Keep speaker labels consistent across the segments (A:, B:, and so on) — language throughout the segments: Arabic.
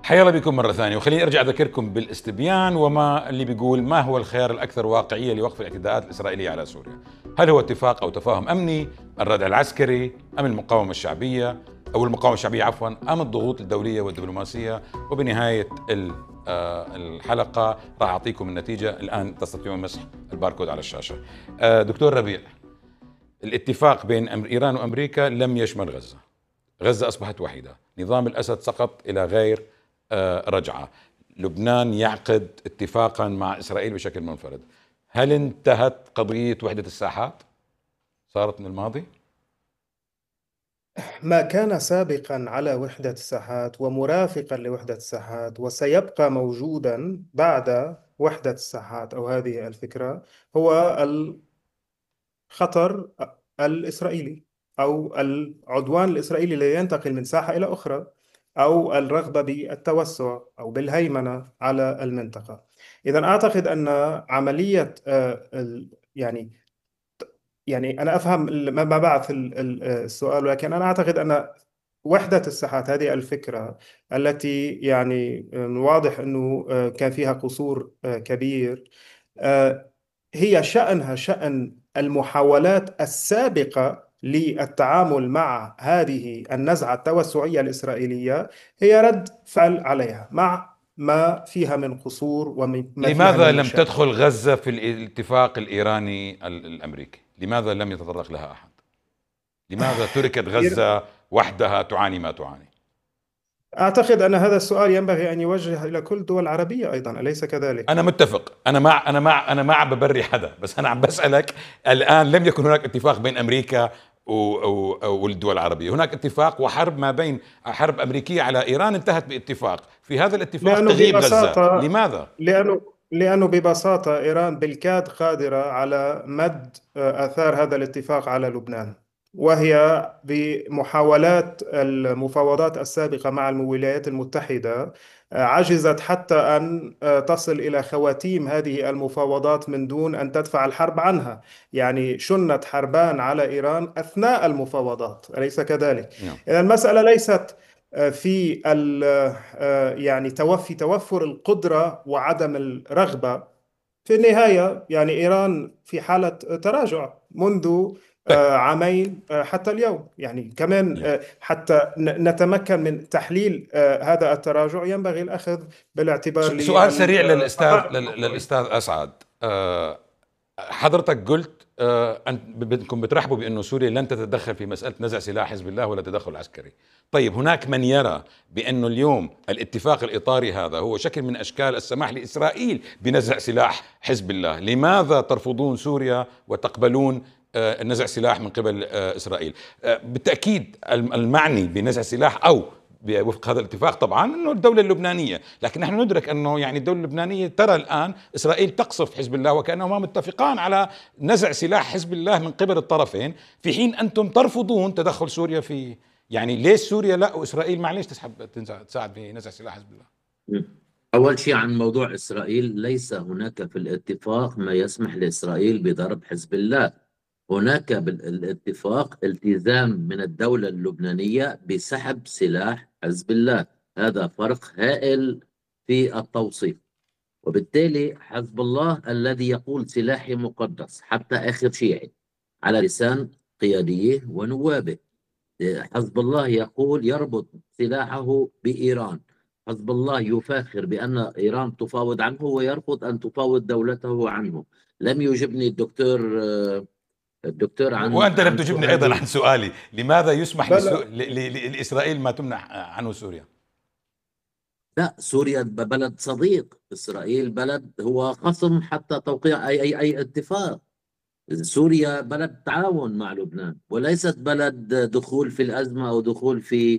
A: حيا الله بكم مرة ثانية، وخليني أرجع أذكركم بالاستبيان وما اللي بيقول ما هو الخيار الأكثر واقعية لوقف الاعتداءات الإسرائيلية على سوريا؟ هل هو اتفاق أو تفاهم أمني، الردع العسكري، أم المقاومة الشعبية أو المقاومة الشعبية عفوا، أم الضغوط الدولية والدبلوماسية؟ وبنهاية الحلقة راح أعطيكم النتيجة. الآن تستطيعون مسح الباركود على الشاشة. دكتور ربيع، الاتفاق بين إيران وأمريكا لم يشمل غزة. غزة أصبحت وحيدة، نظام الأسد سقط إلى غير رجعة، لبنان يعقد اتفاقا مع إسرائيل بشكل منفرد. هل انتهت قضية وحدة الساحات؟ صارت من الماضي؟
B: ما كان سابقا على وحدة الساحات ومرافقا لوحدة الساحات وسيبقى موجودا بعد وحدة الساحات أو هذه الفكرة هو الخطر الإسرائيلي أو العدوان الإسرائيلي الذي ينتقل من ساحة إلى أخرى، أو الرغبة بالتوسع أو بالهيمنة على المنطقة. إذا أعتقد أن عملية يعني أنا أفهم ما بعث السؤال، ولكن أنا أعتقد أن وحدة الساحات هذه الفكرة التي يعني واضح أنه كان فيها قصور كبير، آه، هي شأنها شأن المحاولات السابقة للتعامل مع هذه النزعة التوسعية الإسرائيلية، هي رد فعل عليها مع ما فيها من قصور وما فيها
A: لماذا
B: من
A: لم
B: مشاكل.
A: تدخل غزة في الاتفاق الإيراني الأمريكي؟ لماذا لم يتطرق لها أحد؟ لماذا تركت غزة وحدها تعاني ما تعاني؟
B: أعتقد أن هذا السؤال ينبغي أن يوجه إلى كل الدول العربية أيضا، أليس كذلك؟
A: أنا متفق، أنا مع ببري حدا، بس أنا عم بسألك. الآن لم يكن هناك اتفاق بين أمريكا والدول العربية، هناك اتفاق وحرب ما بين حرب أمريكية على إيران انتهت باتفاق، في هذا الاتفاق
B: لأنه
A: تغيب غزة،
B: ببساطة
A: لماذا؟
B: لأنه ببساطة إيران بالكاد قادرة على مد آثار هذا الاتفاق على لبنان، وهي بمحاولات المفاوضات السابقة مع الولايات المتحدة عجزت حتى أن تصل إلى خواتيم هذه المفاوضات من دون أن تدفع الحرب عنها. يعني شنت حربان على إيران أثناء المفاوضات، أليس كذلك؟
A: نعم.
B: إذا المسألة ليست في يعني توفر القدرة وعدم الرغبة. في النهاية يعني إيران في حالة تراجع منذ
A: طيب.
B: عامين حتى اليوم، يعني كمان
A: نعم.
B: حتى نتمكن من تحليل هذا التراجع ينبغي الأخذ بالاعتبار
A: سؤال سريع
B: للحقائق الموضوعية.
A: للأستاذ أسعد. حضرتك قلت بدكم بترحبوا بأنه سوريا لن تتدخل في مسألة نزع سلاح حزب الله ولا تدخل عسكري. طيب، هناك من يرى بأنه اليوم الاتفاق الإطاري هذا هو شكل من أشكال السماح لإسرائيل بنزع سلاح حزب الله. لماذا ترفضون سوريا وتقبلون نزع سلاح من قبل إسرائيل؟ بالتأكيد المعني بنزع سلاح أو وفق هذا الاتفاق طبعا انه الدوله اللبنانيه، لكن نحن ندرك انه يعني الدوله اللبنانيه ترى الان اسرائيل تقصف حزب الله وكانهما متفقان على نزع سلاح حزب الله من قبل الطرفين، في حين انتم ترفضون تدخل سوريا في، يعني ليش سوريا لا واسرائيل معليش تساعد في نزع سلاح حزب الله؟
C: أول شيء عن موضوع إسرائيل، ليس هناك في الاتفاق ما يسمح لإسرائيل بضرب حزب الله. هناك بالاتفاق التزام من الدولة اللبنانية بسحب سلاح حزب الله. هذا فرق هائل في التوصيف. وبالتالي حزب الله الذي يقول سلاحي مقدس حتى آخر شيعي على لسان قياديه ونوابه. حزب الله يقول يربط سلاحه بإيران. حزب الله يفاخر بأن إيران تفاوض عنه ويرفض أن تفاوض دولته عنه. لم يجبني الدكتور
A: وانت لم
C: عن
A: تجبني ايضا
C: سؤالي.
A: عن سؤالي، لماذا يسمح
B: بل
A: لاسرائيل ما تمنع عنه سوريا؟
C: لا، سوريا بلد صديق، إسرائيل بلد هو خصم حتى توقيع أي اتفاق. سوريا بلد تعاون مع لبنان، وليست بلد دخول في الأزمة أو دخول في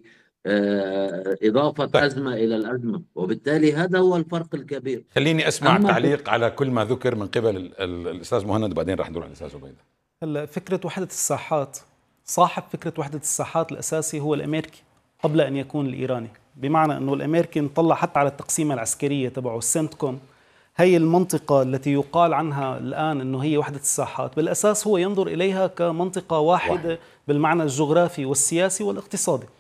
C: إضافة
A: طيب،
C: أزمة إلى الأزمة. وبالتالي هذا هو الفرق الكبير.
A: خليني اسمع
C: أما
A: تعليق على كل ما ذكر من قبل الاستاذ مهند وبعدين راح ندور على الاستاذ عبيده.
D: هلا فكرة وحدة الساحات، صاحب فكرة وحدة الساحات الأساسي هو الأمريكي قبل أن يكون الإيراني، بمعنى أنه الأمريكي نطلع حتى على التقسيمة العسكرية تبعه السنتكوم. هي المنطقة التي يقال عنها الآن أنه هي وحدة الساحات، بالأساس هو ينظر إليها كمنطقة واحدة بالمعنى الجغرافي والسياسي والاقتصادي.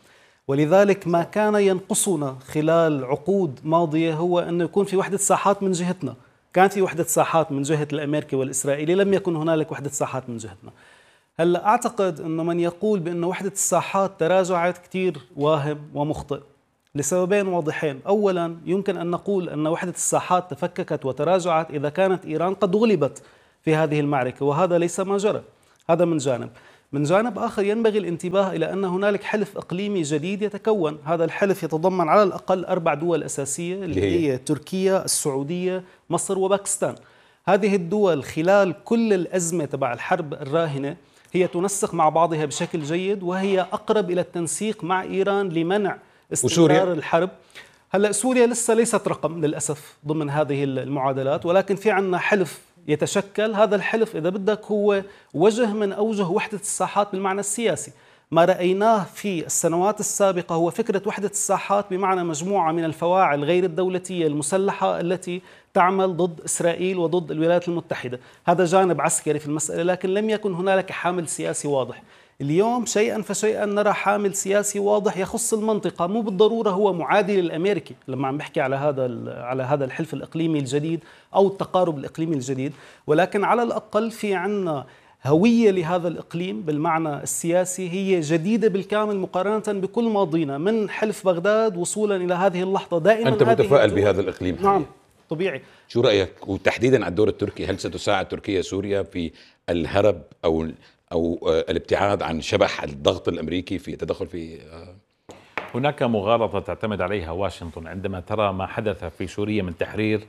D: ولذلك ما كان ينقصنا خلال عقود ماضية هو أنه يكون في وحدة ساحات من جهتنا. كان في وحدة ساحات من جهة الأمريكي والإسرائيلي، لم يكن هنالك وحدة ساحات من جهتنا. هلا أعتقد أنه من يقول بأن وحدة الساحات تراجعت كتير واهم ومخطئ لسببين واضحين. أولا، يمكن أن نقول أن وحدة الساحات تفككت وتراجعت إذا كانت إيران قد غلبت في هذه المعركة، وهذا ليس ما جرى. هذا من جانب. من جانب آخر، ينبغي الانتباه إلى أن هنالك حلف إقليمي جديد يتكون. هذا الحلف يتضمن على الأقل 4 دول أساسية اللي هي تركيا، السعودية، مصر وباكستان. هذه الدول خلال كل الأزمة تبع الحرب الراهنة هي تنسق مع بعضها بشكل جيد، وهي أقرب إلى التنسيق مع إيران لمنع استمرار الحرب. هلا سوريا لسه ليست رقم للأسف ضمن هذه المعادلات، ولكن في عنا حلف يتشكل. هذا الحلف إذا بدك هو وجه من أوجه وحدة الساحات بالمعنى السياسي. ما رأيناه في السنوات السابقة هو فكرة وحدة الساحات بمعنى مجموعة من الفواعل غير الدولتية المسلحة التي تعمل ضد إسرائيل وضد الولايات المتحدة. هذا جانب عسكري في المسألة، لكن لم يكن هنالك حامل سياسي واضح. اليوم شيئا فشيئا نرى حامل سياسي واضح يخص المنطقة، مو بالضرورة هو معادي للأمريكي لما عم بحكي على هذا الحلف الإقليمي الجديد أو التقارب الإقليمي الجديد، ولكن على الأقل في عنا هوية لهذا الإقليم بالمعنى السياسي هي جديدة بالكامل مقارنة بكل ماضينا من حلف بغداد وصولا إلى هذه اللحظة. دائما
A: أنت متفائل بهذا الإقليم؟
D: نعم طبيعي.
A: شو رأيك وتحديدا على الدور التركي؟ هل ستساعد تركيا سوريا في الهرب أو الابتعاد عن شبح الضغط الأمريكي في التدخل في
E: هناك مغالطة تعتمد عليها واشنطن عندما ترى ما حدث في سوريا من تحرير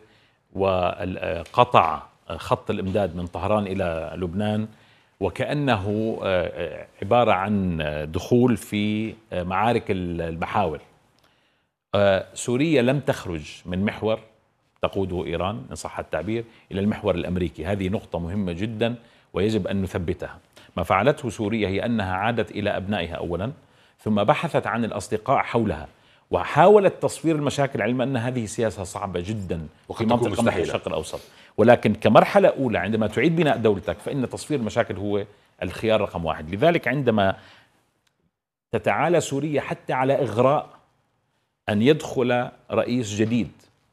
E: وقطع خط الإمداد من طهران إلى لبنان، وكأنه عبارة عن دخول في معارك المحاور. سوريا لم تخرج من محور تقوده إيران إن صح التعبير إلى المحور الأمريكي. هذه نقطة مهمة جدا ويجب أن نثبتها. ما فعلته سوريا هي أنها عادت إلى أبنائها أولا، ثم بحثت عن الأصدقاء حولها وحاولت تصوير المشاكل، علما أن هذه سياسة صعبة جدا في منطقة مثل الشرق الأوسط. ولكن كمرحلة أولى عندما تعيد بناء دولتك فإن تصوير المشاكل هو الخيار رقم 1. لذلك عندما تتعالى سوريا حتى على إغراء أن يدخل رئيس جديد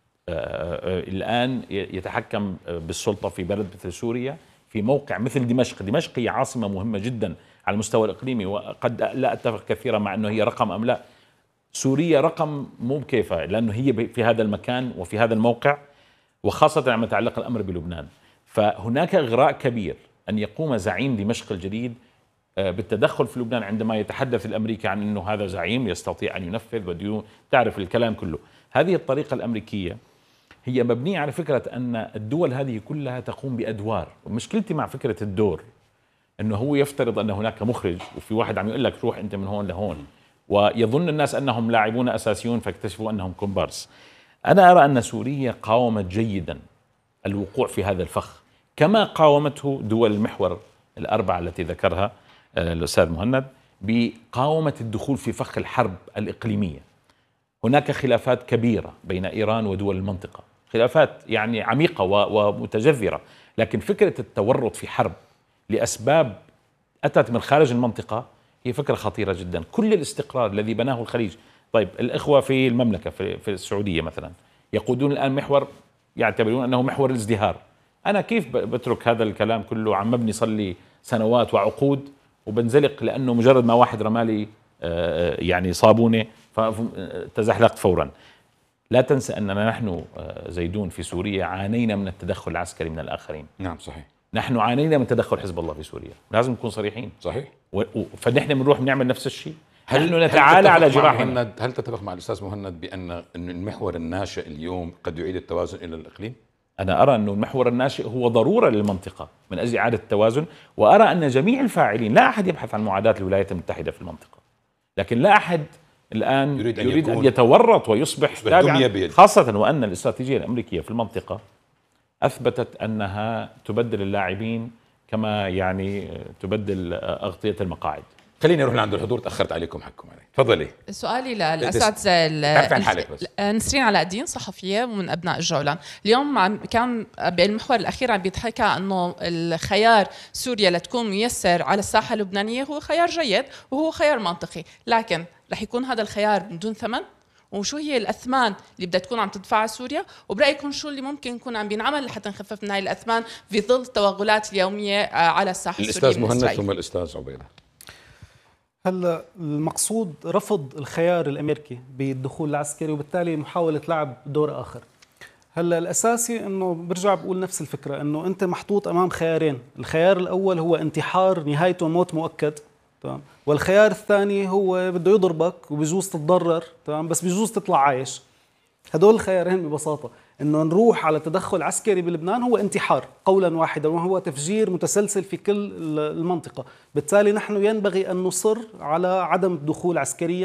E: الآن يتحكم بالسلطة في بلد مثل سوريا في موقع مثل دمشق. دمشق هي عاصمة مهمة جدا على المستوى الإقليمي، وقد لا أتفق كثيرا مع أنه هي رقم أم لا. سوريا رقم مو بكيفها، لأنه هي في هذا المكان وفي هذا الموقع، وخاصة عندما يتعلق الأمر بلبنان. فهناك إغراء كبير أن يقوم زعيم دمشق الجديد بالتدخل في لبنان عندما يتحدث الأمريكي عن أنه هذا زعيم يستطيع أن ينفذ وديون، تعرف الكلام كله. هذه الطريقة الأمريكية هي مبنية على فكرة أن الدول هذه كلها تقوم بأدوار. ومشكلتي مع فكرة الدور أنه هو يفترض أن هناك مخرج وفي واحد عم يقول لك روح أنت من هون لهون، ويظن الناس أنهم لاعبون أساسيون فاكتشفوا أنهم كومبارس. أنا أرى أن سوريا قاومت جيدا الوقوع في هذا الفخ كما قاومته دول المحور الأربعة التي ذكرها الأستاذ مهند، بقاومة الدخول في فخ الحرب الإقليمية. هناك خلافات كبيرة بين إيران ودول المنطقة، خلافات يعني عميقة ومتجذرة، لكن فكرة التورط في حرب لأسباب أتت من خارج المنطقة هي فكرة خطيرة جدا. كل الاستقرار الذي بناه الخليج، طيب الإخوة في المملكة في السعودية مثلا يقودون الآن محور يعتبرون أنه محور الازدهار. أنا كيف بترك هذا الكلام كله عم مبني صار لي سنوات وعقود وبنزلق لأنه مجرد ما واحد رمالي يعني صابونة فتزحلقت فورا. لا تنسى أننا نحن زيدون في سوريا عانينا من التدخل العسكري من الآخرين.
A: نعم صحيح.
E: نحن عانينا من تدخل حزب الله في سوريا، لازم نكون صريحين.
A: صحيح.
E: فنحن بنروح بنعمل نفس الشيء. هل نتعالى على جراحنا؟
A: هل تتفق مع الأستاذ مهند بأن المحور الناشئ اليوم قد يعيد التوازن إلى الإقليم؟
E: أنا أرى أن المحور الناشئ هو ضرورة للمنطقة من أجل إعادة التوازن، وأرى أن جميع الفاعلين، لا أحد يبحث عن معاداة الولايات المتحدة في المنطقة، لكن لا أحد الآن يريد أن يتورط ويصبح تابعا، خاصة وأن الاستراتيجية الأمريكية في المنطقة أثبتت أنها تبدل اللاعبين كما يعني تبدل أغطية المقاعد.
A: خليني أروح لعند الحضور، تأخرت عليكم، حقكم علي. تفضلي.
F: سؤالي للأستاذ نسرين علاء الدين، صحفية ومن أبناء الجولان. اليوم كان بالمحور الأخير عم بيتحكى أنه الخيار سوريا لتكون ميسر على الساحة اللبنانية هو خيار جيد وهو خيار منطقي، لكن رح يكون هذا الخيار من دون ثمن؟ وشو هي الأثمان اللي بدها تكون عم تدفعها سوريا؟ وبرأيكم شو اللي ممكن يكون عم بينعمل لحتى نخفف من هاي الأثمان في ظل التوغلات اليومية على الساحة السورية؟
A: الأستاذ مهند ثم الأستاذ عبيدة.
D: هلا المقصود رفض الخيار الامريكي بالدخول العسكري وبالتالي محاوله لعب دور اخر. هلا الاساسي انه برجع بقول نفس الفكره، انه انت محطوط امام خيارين، الخيار الاول هو انتحار نهايته موت مؤكد، تمام، والخيار الثاني هو بده يضربك وبيجوز تتضرر، تمام، بس بيجوز تطلع عايش. هدول الخيارين ببساطه، انه نروح على تدخل عسكري بلبنان هو انتحار قولا واحدا، وهو تفجير متسلسل في كل المنطقه، بالتالي نحن ينبغي ان نصر على عدم الدخول عسكريا